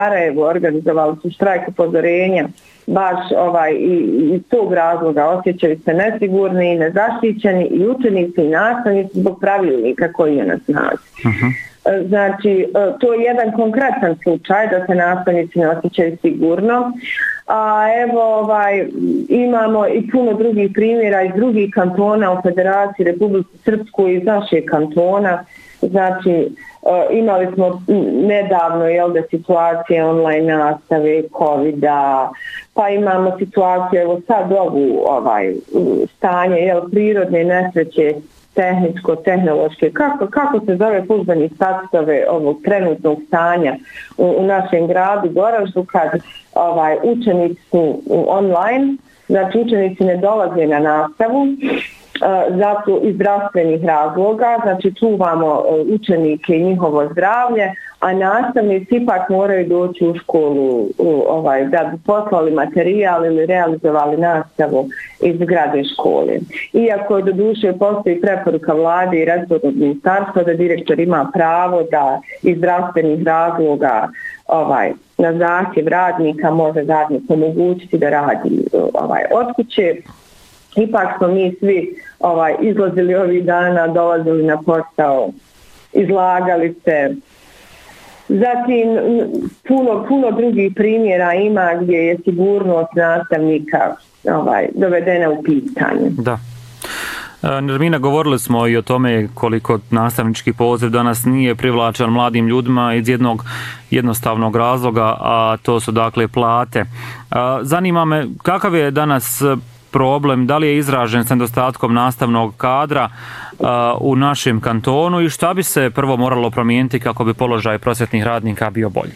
Sarajevu organizovali su štrajk upozorenja baš iz tog razloga osjećaju se nesigurni i nezaštićeni i učenici i nastavnici zbog pravilnika koji je na snazi. Znači, to je jedan konkretan slučaj da se nastavnici ne osjećaju sigurno. A evo, imamo i puno drugih primjera iz drugih kantona u Federaciji Republike Srpsku i iz našeg kantona. Znači, imali smo nedavno situacije online nastave, COVID-a, pa imamo situaciju, evo sad ovu stanje, prirodne nesreće, tehničko-tehnološke, kako se zove službeni statove ovog trenutnog stanja u našem gradu Goraždu kad učenici su online, znači učenici ne dolaze na nastavu, zato iz zdravstvenih razloga, znači čuvamo učenike i njihovo zdravlje, a nastavnici ipak moraju doći u školu da bi poslali materijal ili realizovali nastavu iz zgrade škole. Iako doduše postoji preporuka vlade i resornog ministarstva da direktor ima pravo da iz zdravstvenih razloga na zahtjev radnika može radniku omogućiti da radi od kuće. Ipak smo mi svi izlazili ovih dana, dolazili na posao, izlagali se. Zatim puno drugih primjera ima gdje je sigurnost nastavnika dovedena u pitanje. Da. Nermina, govorili smo i o tome koliko nastavnički poziv danas nije privlačan mladim ljudima iz jednog jednostavnog razloga, a to su dakle plate. Zanima me kakav je danas problem, da li je izražen s nedostatkom nastavnog kadra u našem kantonu i šta bi se prvo moralo promijeniti kako bi položaj prosvjetnih radnika bio bolji?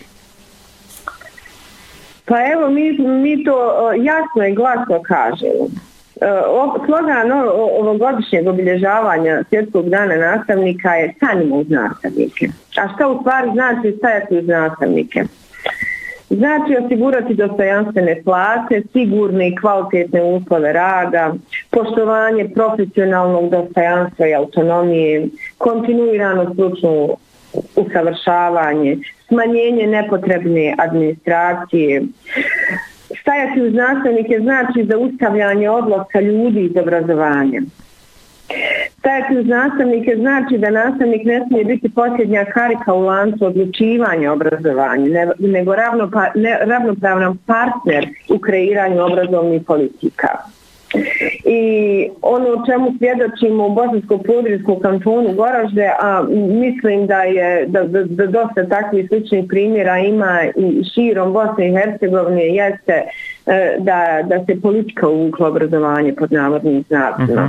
Pa evo, mi to jasno i glasno kažemo. Slogan ovogodišnjeg obilježavanja Svjetskog dana nastavnika je stanimo uz nastavnike. A šta u stvari znači stajati uz nastavnike? Znači osigurati dostojanstvene plate, sigurne i kvalitetne uslove rada, poštovanje profesionalnog dostojanstva i autonomije, kontinuirano stručno usavršavanje, smanjenje nepotrebne administracije. Stajati uz nastavnike znači zaustavljanje odlaska ljudi iz obrazovanja. Stajati uz nastavnike znači da nastavnik ne smije biti posljednja karika u lancu odlučivanja obrazovanja, nego ravnopravan partner u kreiranju obrazovnih politika. I ono o čemu svjedočimo u Bosansko-Podrijskom kantonu Goražde, a mislim da dosta takvih sličnih primjera ima i širom Bosne i Hercegovine, jeste da se politika uvukla obrazovanje pod navodnim znacima.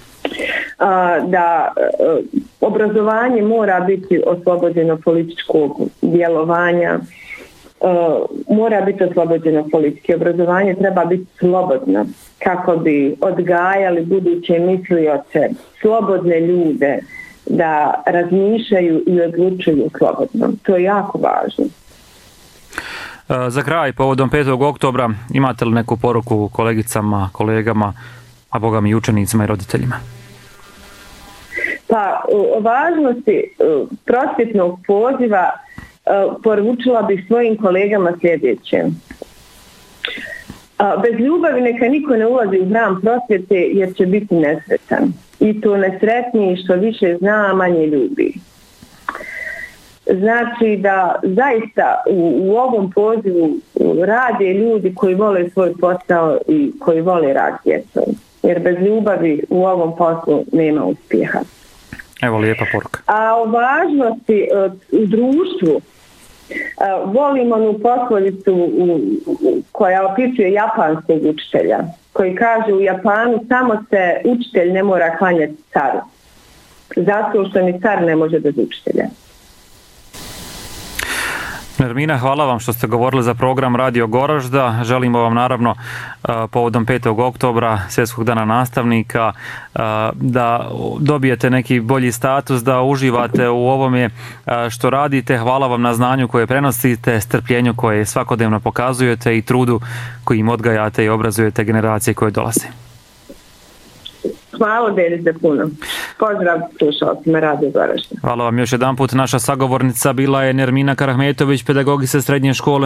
Da obrazovanje mora biti oslobođeno političkog djelovanja, mora biti oslobođeno politike. Obrazovanje treba biti slobodno kako bi odgajali buduće mislioce, slobodne ljude da razmišljaju i odlučuju slobodno. To je jako važno. Za kraj, povodom 5. oktobra, imate li neku poruku kolegicama, kolegama, a boga mi i učenicima i roditeljima? Pa o važnosti prosvjetnog poziva poručila bih svojim kolegama sljedeće. Bez ljubavi neka niko ne ulazi u hram prosvjete jer će biti nesretan. I to nesretniji što više zna, manje ljubi. Znači da zaista u ovom pozivu rade ljudi koji vole svoj posao i koji vole rad s djecom. Jer bez ljubavi u ovom poslu nema uspjeha. Evo lijepa poruka. A o važnosti u društvu volim onu poslovicu koja opisuje japanskog učitelja, koji kaže u Japanu samo se učitelj ne mora klanjati caru, zato što ni car ne može bez učitelja. Nermina, hvala vam što ste govorili za program Radio Goražda. Želimo vam naravno povodom 5. oktobra, Svjetskog dana nastavnika, da dobijete neki bolji status, da uživate u ovome što radite. Hvala vam na znanju koje prenosite, strpljenju koje svakodnevno pokazujete i trudu kojim odgajate i obrazujete generacije koje dolaze. Hvala Denice puno. Pozdrav slušalcima Radio Goražde. Hvala vam još jedan put. Naša sagovornica bila je Nermina Karahmetović, pedagogica srednje škole